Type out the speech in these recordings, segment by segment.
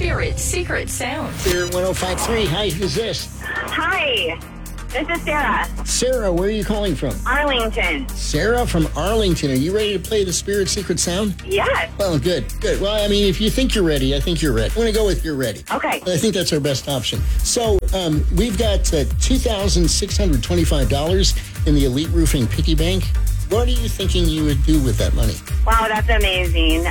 Spirit Secret Sound. Spirit 105.3. Hi, who's this? Hi, this is Sarah. Sarah, where are you calling from? Arlington. Sarah from Arlington. Are you ready to play the Spirit Secret Sound? Yes. Well, good. Well, I mean, if you think you're ready, I think you're ready. I'm going to go with you're ready. Okay. I think that's our best option. So we've got $2,625 in the Elite Roofing Piggy Bank. What are you thinking you would do with that money? Wow, that's amazing.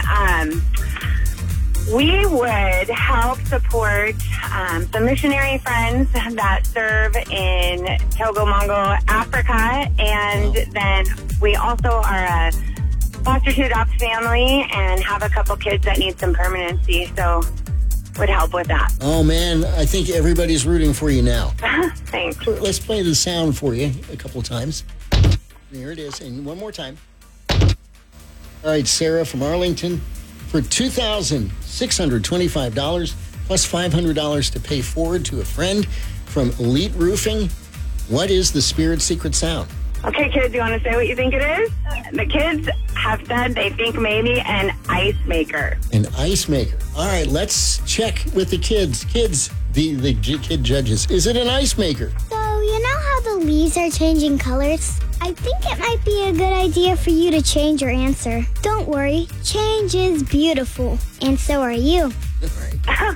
We would help support some missionary friends that serve in Togo, Mongo, Africa. And then we also are a foster to adopt family and have a couple kids that need some permanency. So would help with that. Oh, man, I think everybody's rooting for you now. Thanks. Let's play the sound for you a couple of times. Here it is. And one more time. All right, Sarah from Arlington. For $2,625 plus $500 to pay forward to a friend from Elite Roofing, what is the Spirit Secret Sound? Okay, kids, you want to say what you think it is? The kids have said they think maybe an ice maker. An ice maker. All right, let's check with the kids. Kids, the kid judges. Is it an ice maker? So, you know how the leaves are changing colors? I think it might be a good idea for you to change your answer. Don't worry, change is beautiful, and so are you. All right.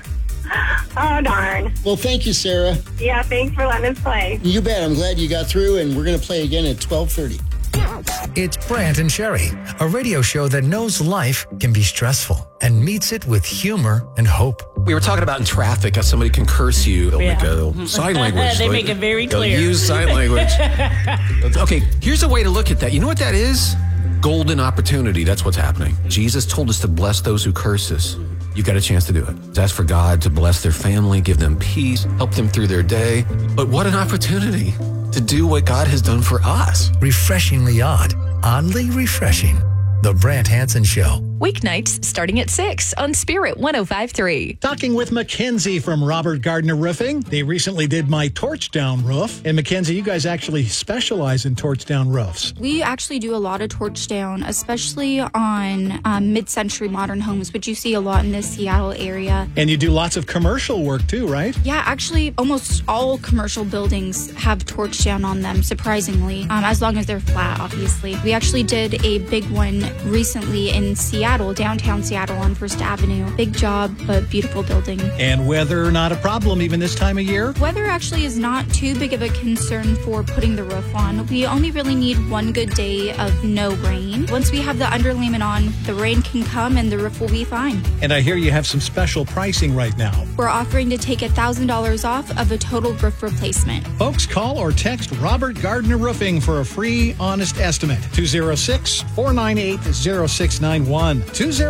Oh, darn. Well, thank you, Sarah. Yeah, thanks for letting us play. You bet. I'm glad you got through, and we're going to play again at 12:30. It's Brant and Sherry, a radio show that knows life can be stressful and meets it with humor and hope. We were talking about in traffic how somebody can curse you. They'll make a sign language. They make it very clear. They'll use sign language. Okay, here's a way to look at that. You know what that is? Golden opportunity. That's what's happening. Jesus told us to bless those who curse us. You got a chance to do it. Ask for God to bless their family, give them peace, help them through their day. But what an opportunity to do what God has done for us. Refreshingly odd, oddly refreshing. The Brant Hansen Show. Weeknights starting at 6 on Spirit 105.3. Talking with Mackenzie from Robert Gardner Roofing. They recently did my torch down roof. And Mackenzie, you guys actually specialize in torch down roofs. We actually do a lot of torch down, especially on mid-century modern homes, which you see a lot in the Seattle area. And you do lots of commercial work too, right? Yeah, actually almost all commercial buildings have torch down on them, surprisingly, as long as they're flat, obviously. We actually did a big one recently in Seattle, downtown Seattle on First Avenue. Big job, but beautiful building. And weather not a problem even this time of year? Weather actually is not too big of a concern for putting the roof on. We only really need one good day of no rain. Once we have the underlayment on, the rain can come and the roof will be fine. And I hear you have some special pricing right now. We're offering to take $1,000 off of a total roof replacement. Folks, call or text Robert Gardner Roofing for a free, honest estimate. 206-498-0691.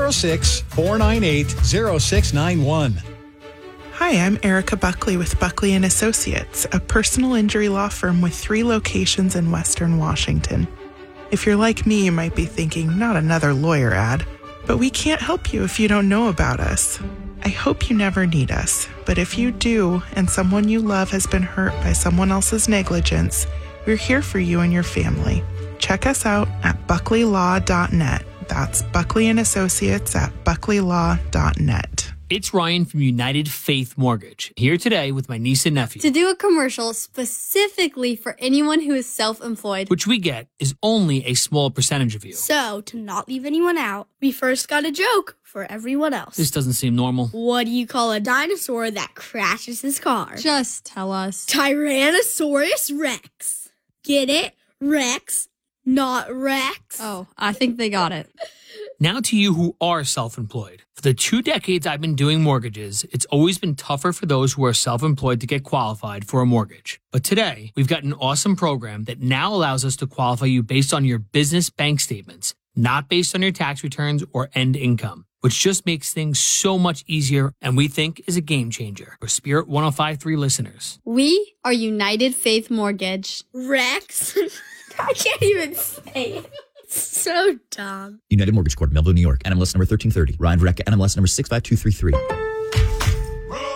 206-498-0691. Hi, I'm Erica Buckley with Buckley & Associates, a personal injury law firm with 3 locations in Western Washington. If you're like me, you might be thinking, not another lawyer ad. But we can't help you if you don't know about us. I hope you never need us, but if you do, and someone you love has been hurt by someone else's negligence, we're here for you and your family. Check us out at buckleylaw.net. That's Buckley & Associates at buckleylaw.net. It's Ryan from United Faith Mortgage, here today with my niece and nephew. To do a commercial specifically for anyone who is self-employed, which we get is only a small percentage of you. So, to not leave anyone out, we first got a joke for everyone else. This doesn't seem normal. What do you call a dinosaur that crashes his car? Just tell us. Tyrannosaurus Rex. Get it? Rex, not Rex. Oh, I think they got it. Now to you who are self-employed. For the 2 decades I've been doing mortgages, it's always been tougher for those who are self-employed to get qualified for a mortgage. But today, we've got an awesome program that now allows us to qualify you based on your business bank statements, not based on your tax returns or end income, which just makes things so much easier and we think is a game changer for Spirit 105.3 listeners. We are United Faith Mortgage. Rex? I can't even say it. So dumb. United Mortgage Corp, Melville, New York. NMLS number 1330. Ryan Verrecka, NMLS number 65233. It's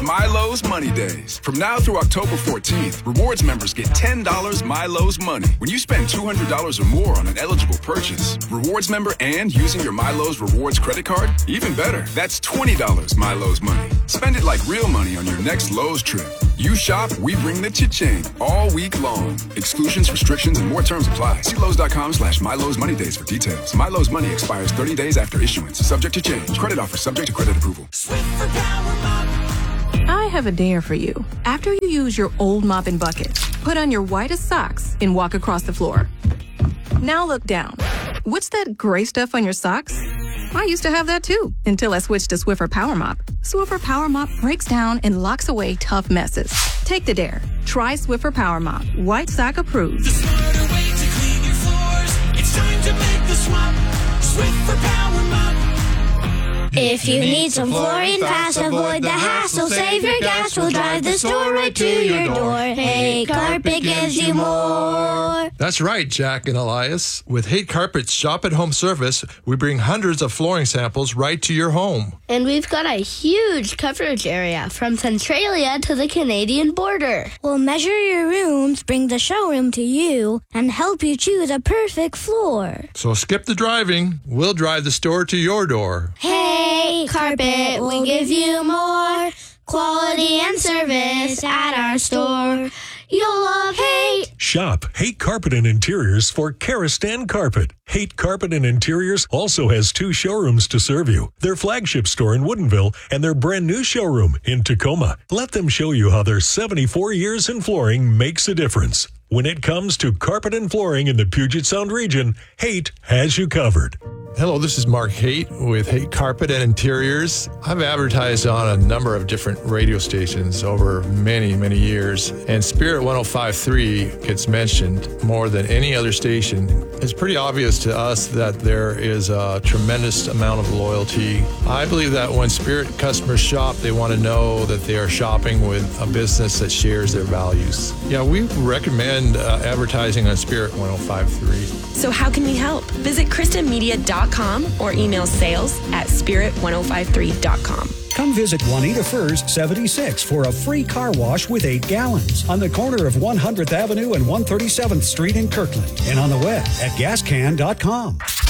MyLowe's Money Days. From now through October 14th, rewards members get $10 MyLowe's Money when you spend $200 or more on an eligible purchase. Rewards member and using your MyLowe's Rewards credit card? Even better, that's $20 MyLowe's Money. Spend it like real money on your next Lowe's trip. You shop, we bring the cha-ching all week long. Exclusions, restrictions, and more terms apply. See Lowe's.com/MyLowe's Money Days for details. MyLowe's Money expires 30 days after issuance. Subject to change. Credit offer subject to credit approval. I have a dare for you. After you use your old mop and bucket, put on your whitest socks and walk across the floor. Now look down. What's that gray stuff on your socks? I used to have that too, until I switched to Swiffer Power Mop. Swiffer Power Mop breaks down and locks away tough messes. Take the dare. Try Swiffer Power Mop. White sock approved. The smarter way to clean your floors. It's time to make the swap. Swiffer Power Mop. If you need some flooring fast, avoid the hassle. Save your gas, we'll drive the store right to your door. Hate Carpet gives you more. That's right, Jack and Elias. With Hate Carpet's shop-at-home service, we bring hundreds of flooring samples right to your home. And we've got a huge coverage area from Centralia to the Canadian border. We'll measure your rooms, bring the showroom to you, and help you choose a perfect floor. So skip the driving. We'll drive the store to your door. Hate Carpet, we give you more quality and service at our store. You'll love Hate. Shop Hate Carpet and Interiors for Karastan Carpet. Hate Carpet and Interiors also has 2 showrooms to serve you. Their flagship store in Woodinville and their brand new showroom in Tacoma. Let them show you how their 74 years in flooring makes a difference. When it comes to carpet and flooring in the Puget Sound region, Hate has you covered. Hello, this is Mark Haight with Hate Carpet and Interiors. I've advertised on a number of different radio stations over many, many years, and Spirit 105.3 gets mentioned more than any other station. It's pretty obvious to us that there is a tremendous amount of loyalty. I believe that when Spirit customers shop, they want to know that they are shopping with a business that shares their values. Yeah, we recommend advertising on Spirit 105.3. So how can we help? Visit KristenMedia.com or email sales@spirit1053.com. Come visit Juanita Furs 76 for a free car wash with 8 gallons on the corner of 100th Avenue and 137th Street in Kirkland and on the web at gascan.com.